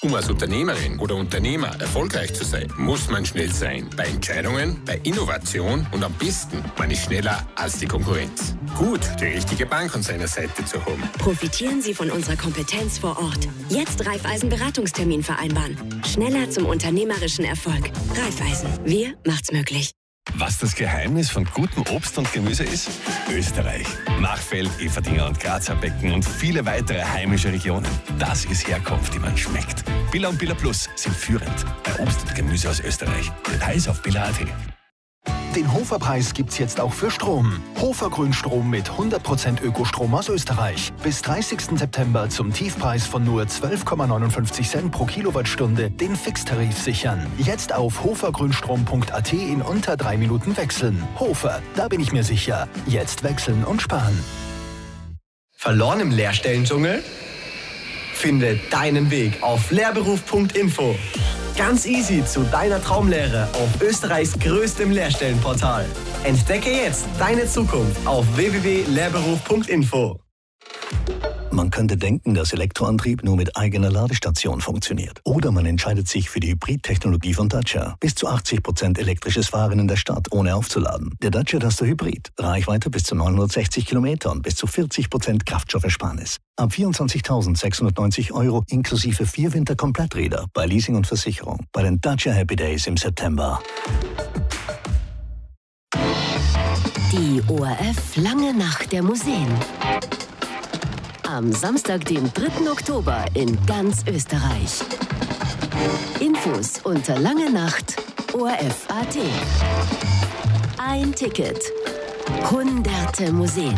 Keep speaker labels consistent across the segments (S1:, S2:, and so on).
S1: Um als Unternehmerin oder Unternehmer erfolgreich zu sein, muss man schnell sein. Bei Entscheidungen, bei Innovation und am besten, man ist schneller als die Konkurrenz. Gut, die richtige Bank an seiner Seite zu haben.
S2: Profitieren Sie von unserer Kompetenz vor Ort. Jetzt Raiffeisen Beratungstermin vereinbaren. Schneller zum unternehmerischen Erfolg. Raiffeisen. Wir macht's möglich.
S3: Was das Geheimnis von gutem Obst und Gemüse ist? Österreich. Machfeld, Eferdingen und Grazer Becken und viele weitere heimische Regionen. Das ist Herkunft, die man schmeckt. Billa und Billa Plus sind führend bei Obst und Gemüse aus Österreich. Details auf billa.at.
S4: Den Hofer-Preis gibt's jetzt auch für Strom. Hofer Grünstrom mit 100% Ökostrom aus Österreich. Bis 30. September zum Tiefpreis von nur 12,59 Cent pro Kilowattstunde den Fixtarif sichern. Jetzt auf hofergrünstrom.at in unter 3 Minuten wechseln. Hofer, da bin ich mir sicher. Jetzt wechseln und sparen.
S5: Verloren im Lehrstellendschungel? Finde deinen Weg auf lehrberuf.info. Ganz easy zu deiner Traumlehre auf Österreichs größtem Lehrstellenportal. Entdecke jetzt deine Zukunft auf www.lehrberuf.info.
S6: Man könnte denken, dass Elektroantrieb nur mit eigener Ladestation funktioniert. Oder man entscheidet sich für die Hybrid-Technologie von Dacia. Bis zu 80% elektrisches Fahren in der Stadt, ohne aufzuladen. Der Dacia Duster Hybrid. Reichweite bis zu 960 Kilometer und bis zu 40% Kraftstoffersparnis. Ab 24.690 € inklusive 4 Winterkompletträder bei Leasing und Versicherung. Bei den Dacia Happy Days im September.
S2: Die ORF Lange Nacht der Museen. Am Samstag, den 3. Oktober in ganz Österreich. Infos unter Lange Nacht ORF.at. Ein Ticket. Hunderte Museen.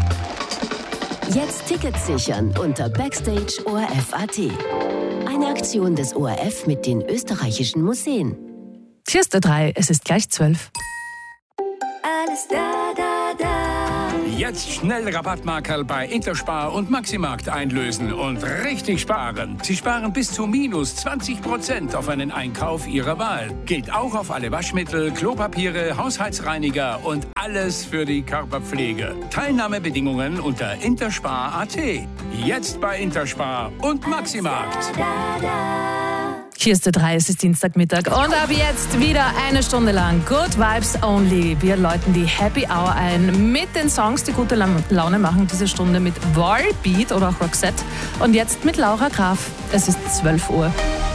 S2: Jetzt Tickets sichern unter Backstage ORF.at. Eine Aktion des ORF mit den österreichischen Museen.
S7: Cheers, der 3, es ist gleich 12.
S8: Alles da, da, da.
S9: Jetzt schnell Rabattmarkerl bei Interspar und Maximarkt einlösen und richtig sparen. Sie sparen bis zu minus 20% auf einen Einkauf Ihrer Wahl. Gilt auch auf alle Waschmittel, Klopapiere, Haushaltsreiniger und alles für die Körperpflege. Teilnahmebedingungen unter interspar.at. Jetzt bei Interspar und Maximarkt.
S7: Hier ist der 3, es ist Dienstagmittag und ab jetzt wieder eine Stunde lang Good Vibes Only. Wir läuten die Happy Hour ein mit den Songs, die gute Laune machen. Diese Stunde mit Volbeat oder auch Roxette und jetzt mit Laura Graf. Es ist 12 Uhr.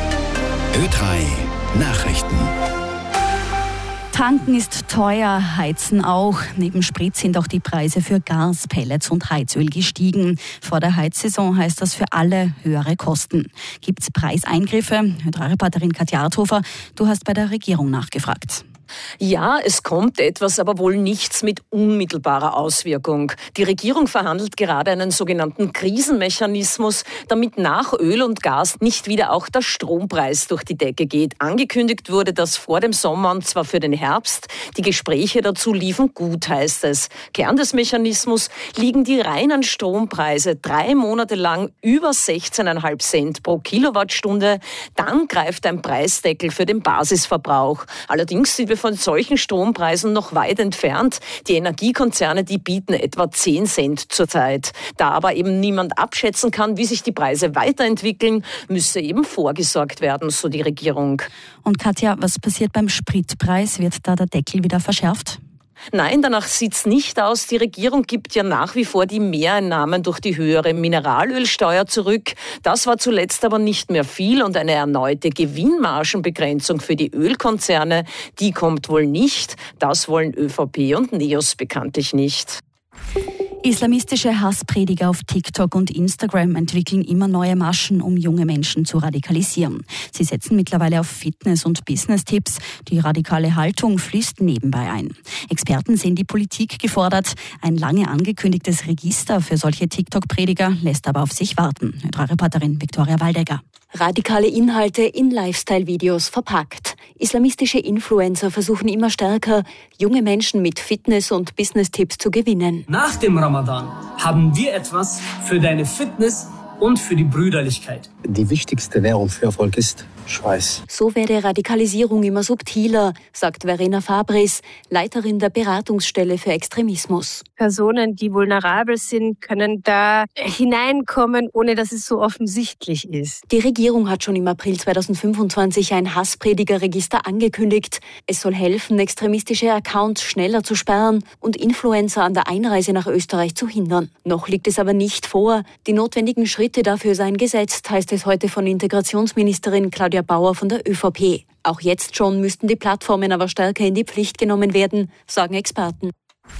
S10: Ö3 Nachrichten.
S11: Tanken ist teuer, Heizen auch. Neben Sprit sind auch die Preise für Gas, Pellets und Heizöl gestiegen. Vor der Heizsaison heißt das für alle höhere Kosten. Gibt's Preiseingriffe? Reporterin Katja Arthofer, du hast bei der Regierung nachgefragt.
S12: Ja, es kommt etwas, aber wohl nichts mit unmittelbarer Auswirkung. Die Regierung verhandelt gerade einen sogenannten Krisenmechanismus, damit nach Öl und Gas nicht wieder auch der Strompreis durch die Decke geht. Angekündigt wurde das vor dem Sommer und zwar für den Herbst. Die Gespräche dazu liefen gut, heißt es. Kern des Mechanismus liegen die reinen Strompreise 3 Monate lang über 16,5 Cent pro Kilowattstunde. Dann greift ein Preisdeckel für den Basisverbrauch. Allerdings sind wir von solchen Strompreisen noch weit entfernt. Die Energiekonzerne, die bieten etwa 10 Cent zurzeit. Da aber eben niemand abschätzen kann, wie sich die Preise weiterentwickeln, müsse eben vorgesorgt werden, so die Regierung.
S11: Und Katja, was passiert beim Spritpreis? Wird da der Deckel wieder verschärft?
S12: Nein, danach sieht's nicht aus. Die Regierung gibt ja nach wie vor die Mehreinnahmen durch die höhere Mineralölsteuer zurück. Das war zuletzt aber nicht mehr viel und eine erneute Gewinnmargenbegrenzung für die Ölkonzerne, die kommt wohl nicht. Das wollen ÖVP und NEOS bekanntlich nicht.
S11: Islamistische Hassprediger auf TikTok und Instagram entwickeln immer neue Maschen, um junge Menschen zu radikalisieren. Sie setzen mittlerweile auf Fitness- und Business-Tipps. Die radikale Haltung fließt nebenbei ein. Experten sehen die Politik gefordert. Ein lange angekündigtes Register für solche TikTok-Prediger lässt aber auf sich warten. Reporterin Viktoria Waldegger.
S13: Radikale Inhalte in Lifestyle-Videos verpackt. Islamistische Influencer versuchen immer stärker, junge Menschen mit Fitness- und Business-Tipps zu gewinnen.
S14: Nach dem Ramadan haben wir etwas für deine Fitness
S10: und für die Brüderlichkeit.
S14: Die wichtigste Währung für Erfolg ist Schweiß.
S13: So werde Radikalisierung immer subtiler, sagt Verena Fabris, Leiterin der Beratungsstelle für Extremismus.
S15: Personen, die vulnerabel sind, können da hineinkommen, ohne dass es so offensichtlich ist.
S13: Die Regierung hat schon im April 2025 ein Hasspredigerregister angekündigt. Es soll helfen, extremistische Accounts schneller zu sperren und Influencer an der Einreise nach Österreich zu hindern. Noch liegt es aber nicht vor. Die notwendigen Schritte dafür seien gesetzt, heißt es heute von Integrationsministerin Claudia Bauer von der ÖVP. Auch jetzt schon müssten die Plattformen aber stärker in die Pflicht genommen werden, sagen Experten.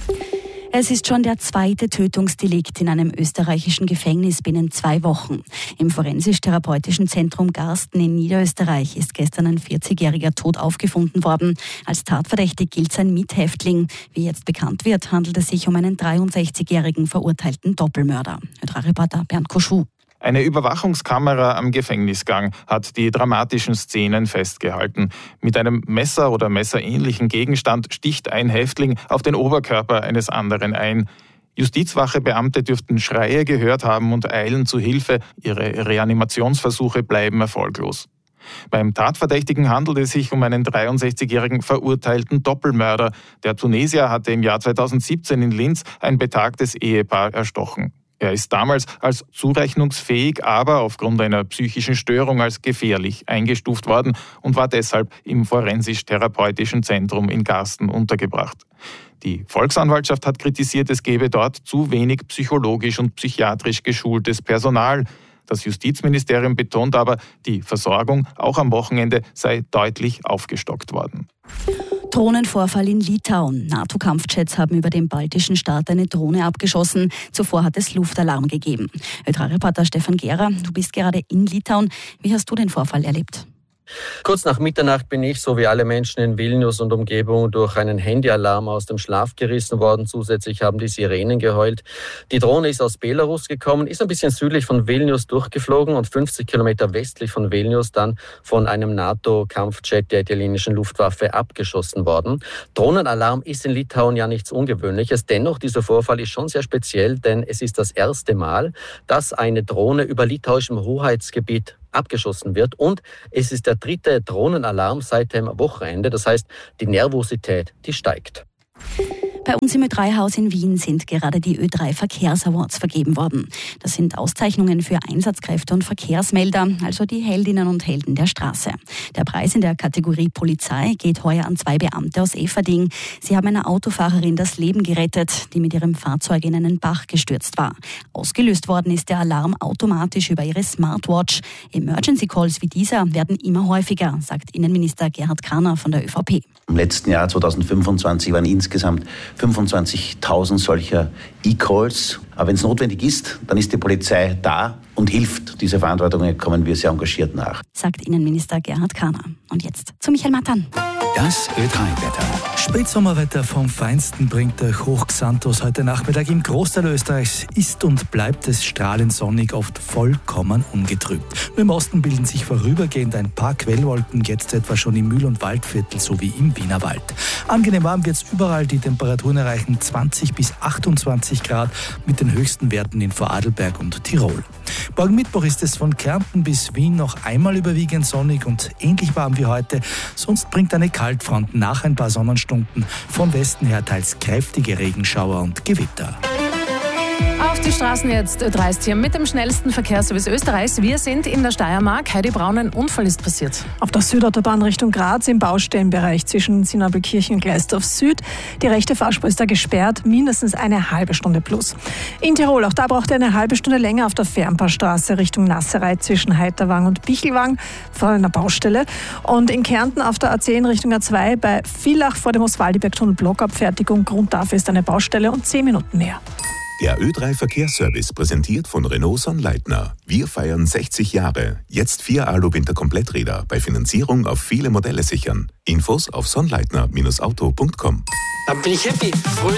S11: Es ist schon der zweite Tötungsdelikt in einem österreichischen Gefängnis binnen 2 Wochen. Im Forensisch-Therapeutischen Zentrum Garsten in Niederösterreich ist gestern ein 40-Jähriger tot aufgefunden worden. Als tatverdächtig gilt sein Mithäftling. Wie jetzt bekannt wird, handelt es sich um einen 63-jährigen verurteilten Doppelmörder. Reporter Bernd Koschou.
S16: Eine Überwachungskamera am Gefängnisgang hat die dramatischen Szenen festgehalten. Mit einem Messer oder messerähnlichen Gegenstand sticht ein Häftling auf den Oberkörper eines anderen ein. Justizwachebeamte dürften Schreie gehört haben und eilen zu Hilfe. Ihre Reanimationsversuche bleiben erfolglos. Beim Tatverdächtigen handelt es sich um einen 63-jährigen verurteilten Doppelmörder. Der Tunesier hatte im Jahr 2017 in Linz ein betagtes Ehepaar erstochen. Er ist damals als zurechnungsfähig, aber aufgrund einer psychischen Störung als gefährlich eingestuft worden und war deshalb im Forensisch-Therapeutischen Zentrum in Garsten untergebracht. Die Volksanwaltschaft hat kritisiert, es gebe dort zu wenig psychologisch und psychiatrisch geschultes Personal. Das Justizministerium betont aber, die Versorgung auch am Wochenende sei deutlich aufgestockt worden.
S11: Drohnenvorfall in Litauen. NATO-Kampfjets haben über dem baltischen Staat eine Drohne abgeschossen. Zuvor hat es Luftalarm gegeben. ÖTRA-Reporter Stefan Gehrer, du bist gerade in Litauen. Wie hast du den Vorfall erlebt?
S17: Kurz nach Mitternacht bin ich, so wie alle Menschen in Vilnius und Umgebung, durch einen Handyalarm aus dem Schlaf gerissen worden. Zusätzlich haben die Sirenen geheult. Die Drohne ist aus Belarus gekommen, ist ein bisschen südlich von Vilnius durchgeflogen und 50 Kilometer westlich von Vilnius dann von einem NATO-Kampfjet der italienischen Luftwaffe abgeschossen worden. Drohnenalarm ist in Litauen ja nichts Ungewöhnliches. Dennoch, dieser Vorfall ist schon sehr speziell, denn es ist das erste Mal, dass eine Drohne über litauischem Hoheitsgebiet abgeschossen wird und es ist der 3. Drohnenalarm seit dem Wochenende. Das heißt, die Nervosität, die steigt.
S11: Bei uns im Ö3-Haus in Wien sind gerade die Ö3 Verkehrsawards vergeben worden. Das sind Auszeichnungen für Einsatzkräfte und Verkehrsmelder, also die Heldinnen und Helden der Straße. Der Preis in der Kategorie Polizei geht heuer an 2 Beamte aus Eferding. Sie haben einer Autofahrerin das Leben gerettet, die mit ihrem Fahrzeug in einen Bach gestürzt war. Ausgelöst worden ist der Alarm automatisch über ihre Smartwatch. Emergency Calls wie dieser werden immer häufiger, sagt Innenminister Gerhard Kahner von der ÖVP.
S18: Im letzten Jahr 2025 waren insgesamt 25.000 solcher E-Calls. Aber wenn es notwendig ist, dann ist die Polizei da und hilft. Diese Verantwortung kommen wir sehr engagiert nach,
S11: sagt Innenminister Gerhard Kahner. Und jetzt zu Michael Matan.
S19: Das Ö3-Wetter. Spätsommerwetter vom Feinsten bringt der Hochxanthos heute Nachmittag im Großteil Österreichs. Ist und bleibt es strahlend sonnig, oft vollkommen ungetrübt. Nur im Osten bilden sich vorübergehend ein paar Quellwolken, jetzt etwa schon im Mühl- und Waldviertel sowie im Wienerwald. Angenehm warm wird es überall, die Temperaturen erreichen 20 bis 28 Grad mit den höchsten Werten in Vorarlberg und Tirol. Morgen Mittwoch ist es von Kärnten bis Wien noch einmal überwiegend sonnig und ähnlich warm wie heute. Sonst bringt eine Kaltfront nach ein paar Sonnenstunden von Westen her teils kräftige Regenschauer und Gewitter.
S7: Auf die Straßen jetzt Ö3 hier mit dem schnellsten Verkehrsservice Österreichs. Wir sind in der Steiermark. Heidi Braun, ein Unfall ist passiert.
S20: Auf der Südautobahn Richtung Graz im Baustellenbereich zwischen Sinabelkirchen und Gleisdorf Süd. Die rechte Fahrspur ist da gesperrt, mindestens eine halbe Stunde plus. In Tirol, auch da braucht er eine halbe Stunde länger auf der Fernpaarstraße Richtung Nasserei zwischen Heiterwang und Bichelwang vor einer Baustelle. Und in Kärnten auf der A10 Richtung A2 bei Villach vor dem Oswaldiberg-Tunnel Blockabfertigung. Grund dafür ist eine Baustelle und 10 Minuten mehr.
S21: Der Ö3 Verkehrsservice präsentiert von Renault Sonnleitner. Wir feiern 60 Jahre. Jetzt 4 Alu-Winter-Kompletträder bei Finanzierung auf viele Modelle sichern. Infos auf sonnleitner-auto.com.
S22: Dann bin ich happy.